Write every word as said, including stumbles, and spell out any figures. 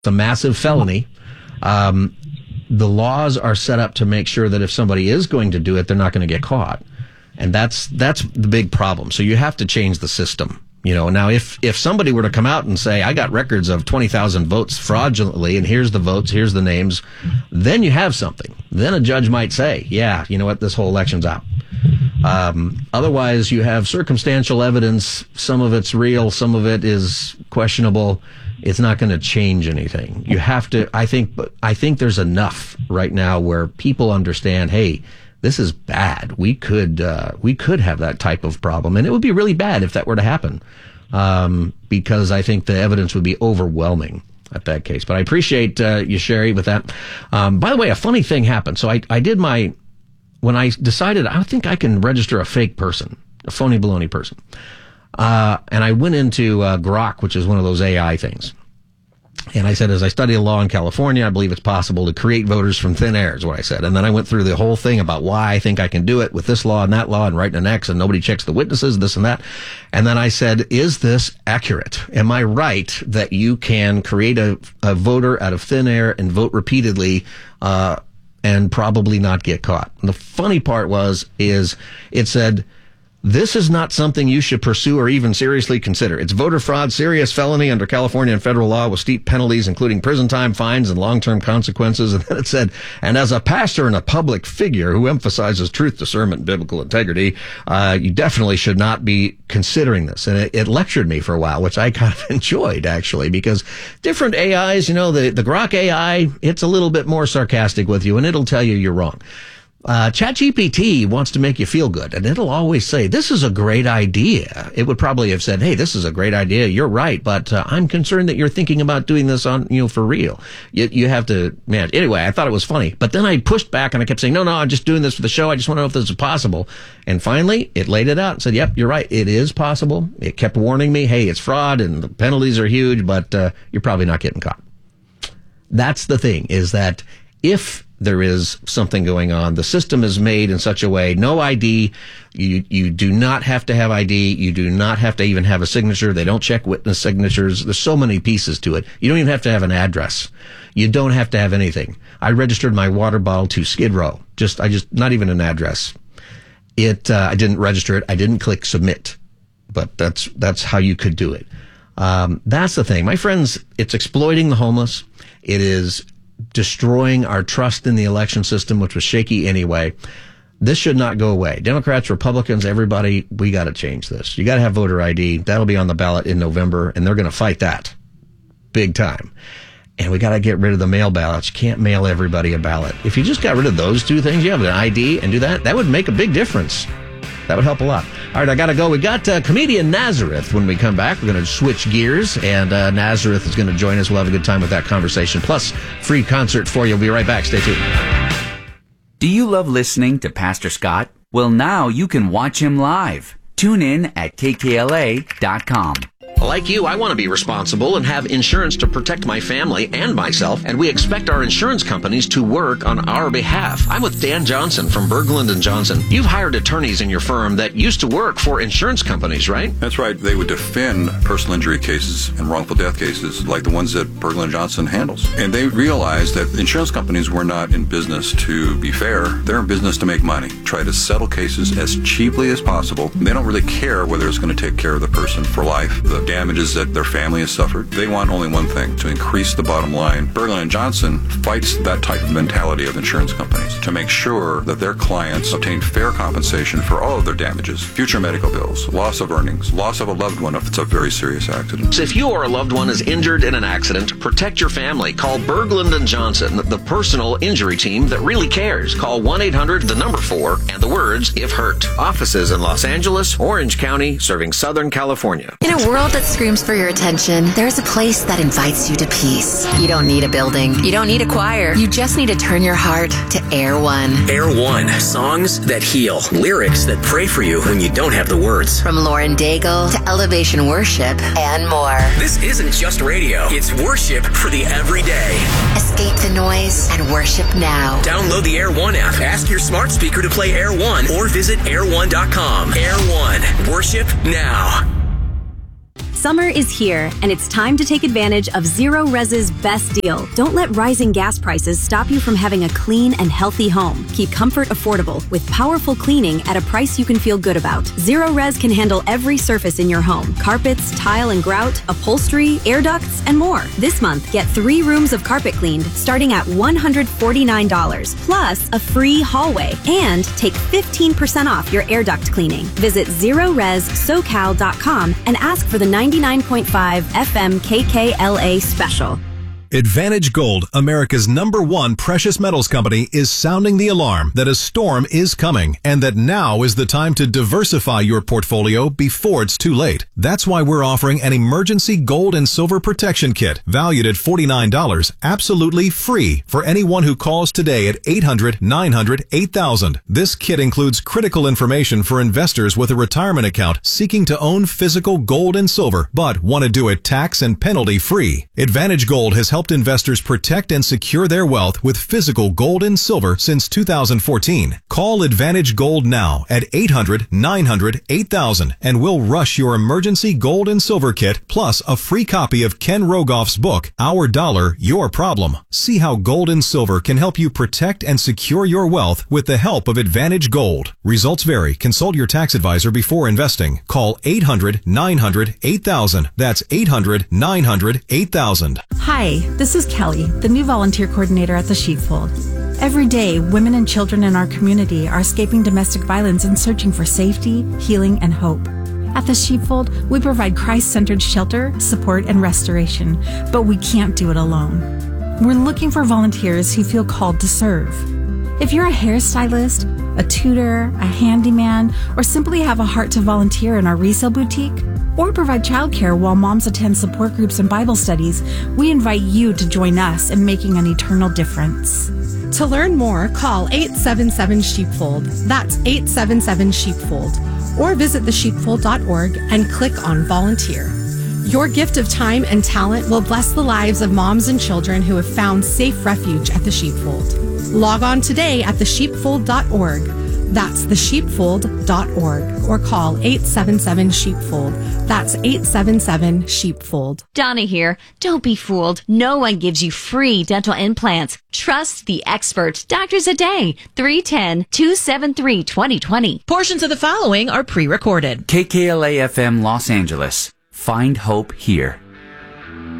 a massive felony. Um, the laws are set up to make sure that if somebody is going to do it, they're not going to get caught. And that's that's the big problem. So you have to change the system. You know, now if, if somebody were to come out and say, I got records of twenty thousand votes fraudulently, and here's the votes, here's the names, then you have something. Then a judge might say, yeah, you know what, this whole election's out. Um, otherwise, you have circumstantial evidence. Some of it's real, some of it is questionable. It's not going to change anything. You have to, I think, but I think there's enough right now where people understand, hey, this is bad. We could, uh, we could have that type of problem, and it would be really bad if that were to happen. Um, because I think the evidence would be overwhelming at that case. But I appreciate, uh, you, Sherry, with that. Um, by the way, a funny thing happened. So I, I did my, when I decided, I think I can register a fake person, a phony baloney person. Uh, and I went into, uh, Grok, which is one of those A I things. And I said, as I study the law in California, I believe it's possible to create voters from thin air, is what I said. And then I went through the whole thing about why I think I can do it with this law and that law and writing an X and nobody checks the witnesses, this and that. And then I said, is this accurate? Am I right that you can create a, a voter out of thin air and vote repeatedly, uh, and probably not get caught? And the funny part was, is it said, this is not something you should pursue or even seriously consider. It's voter fraud, serious felony under California and federal law with steep penalties, including prison time, fines, and long-term consequences. And then it said, and as a pastor and a public figure who emphasizes truth, discernment, and biblical integrity, uh, you definitely should not be considering this. And it, it lectured me for a while, which I kind of enjoyed, actually, because different A Is, you know, the, the Grok A I, it's a little bit more sarcastic with you, and it'll tell you you're wrong. Uh, ChatGPT wants to make you feel good, and it'll always say, this is a great idea. It would probably have said, hey, this is a great idea. You're right, but uh, I'm concerned that you're thinking about doing this on, you know, for real. You, you have to, man, anyway, I thought it was funny. But then I pushed back and I kept saying, no, no, I'm just doing this for the show. I just want to know if this is possible. And finally, it laid it out and said, yep, you're right. It is possible. It kept warning me, hey, it's fraud and the penalties are huge, but uh, you're probably not getting caught. That's the thing, is that if there is something going on, the system is made in such a way, no I D, you, you do not have to have I D, you do not have to even have a signature, they don't check witness signatures, there's so many pieces to it. You don't even have to have an address. You don't have to have anything. I registered my water bottle to Skid Row, just, I just, not even an address. It, uh, I didn't register it, I didn't click submit, but that's, that's how you could do it. Um, that's the thing. My friends, it's exploiting the homeless. It is destroying our trust in the election system, which was shaky anyway. This should not go away. Democrats, Republicans, everybody, we got to change this. You got to have voter I D. That'll be on the ballot in November, and they're going to fight that big time. And we got to get rid of the mail ballots. You can't mail everybody a ballot. If you just got rid of those two things, you have an I D and do that, that would make a big difference. That would help a lot. All right, I got to go. We got uh, comedian Nazareth when we come back. We're going to switch gears, and uh, Nazareth is going to join us. We'll have a good time with that conversation. Plus, free concert for you. We'll be right back. Stay tuned. Do you love listening to Pastor Scott? Well, now you can watch him live. Tune in at K K L A dot com. Like you, I want to be responsible and have insurance to protect my family and myself, and we expect our insurance companies to work on our behalf. I'm with Dan Johnson from Berglund and Johnson. You've hired attorneys in your firm that used to work for insurance companies, right? That's right. They would defend personal injury cases and wrongful death cases like the ones that Berglund and Johnson handles. And they realized that insurance companies were not in business to be fair. They're in business to make money, try to settle cases as cheaply as possible. They don't really care whether it's going to take care of the person for life, the damages that their family has suffered. They want only one thing, to increase the bottom line. Berglund and Johnson fights that type of mentality of insurance companies to make sure that their clients obtain fair compensation for all of their damages, future medical bills, loss of earnings, loss of a loved one if it's a very serious accident. So if you or a loved one is injured in an accident, protect your family. Call Berglund and Johnson, the personal injury team that really cares. Call one eight hundred, the number four, and the words, if hurt. Offices in Los Angeles, Orange County, serving Southern California. In a world that screams for your attention, there's a place that invites you to peace. You don't need a building. You don't need a choir. You just need to turn your heart to Air One. Air One. Songs that heal. Lyrics that pray for you when you don't have the words. From Lauren Daigle to Elevation Worship and more. This isn't just radio. It's worship for the everyday. Escape the noise and worship now. Download the Air One app. Ask your smart speaker to play Air One or visit air one dot com. Air One. Worship now. Summer is here, and it's time to take advantage of Zero Res's best deal. Don't let rising gas prices stop you from having a clean and healthy home. Keep comfort affordable with powerful cleaning at a price you can feel good about. Zero Res can handle every surface in your home: carpets, tile and grout, upholstery, air ducts, and more. This month, get three rooms of carpet cleaned starting at one hundred forty-nine dollars, plus a free hallway, and take fifteen percent off your air duct cleaning. Visit zero res socal dot com and ask for the ninety-nine point five F M K K L A special. Advantage Gold, America's number one precious metals company, is sounding the alarm that a storm is coming and that now is the time to diversify your portfolio before it's too late. That's why we're offering an emergency gold and silver protection kit valued at forty-nine dollars, absolutely free for anyone who calls today at eight hundred, nine hundred, eight thousand. This kit includes critical information for investors with a retirement account seeking to own physical gold and silver but want to do it tax and penalty free. Advantage Gold has helped investors protect and secure their wealth with physical gold and silver since two thousand fourteen. Call Advantage Gold now at eight hundred, nine hundred, eight thousand and we'll rush your emergency gold and silver kit plus a free copy of Ken Rogoff's book, Our Dollar, Your Problem. See how gold and silver can help you protect and secure your wealth with the help of Advantage Gold. Results vary. Consult your tax advisor before investing. Call eight hundred, nine hundred, eight thousand. That's eight hundred, nine hundred, eight thousand. Hi, this is Kelly, the new volunteer coordinator at the Sheepfold. Every day, women and children in our community are escaping domestic violence and searching for safety, healing, and hope. At the Sheepfold, we provide Christ-centered shelter, support, and restoration, but we can't do it alone. We're looking for volunteers who feel called to serve. If you're a hairstylist, a tutor, a handyman, or simply have a heart to volunteer in our resale boutique, or provide childcare while moms attend support groups and Bible studies, we invite you to join us in making an eternal difference. To learn more, call eight seven seven sheepfold. That's eight seven seven sheepfold. Or visit the sheepfold dot org and click on Volunteer. Your gift of time and talent will bless the lives of moms and children who have found safe refuge at the Sheepfold. Log on today at the sheepfold dot org. That's the sheepfold dot org, or call eight seven seven sheepfold. That's eight seven seven sheepfold. Donna here. Don't be fooled. No one gives you free dental implants. Trust the expert. Doctors a Day. three one zero, two seven three, two zero two zero. Portions of the following are pre-recorded. K K L A F M Los Angeles. Find hope here.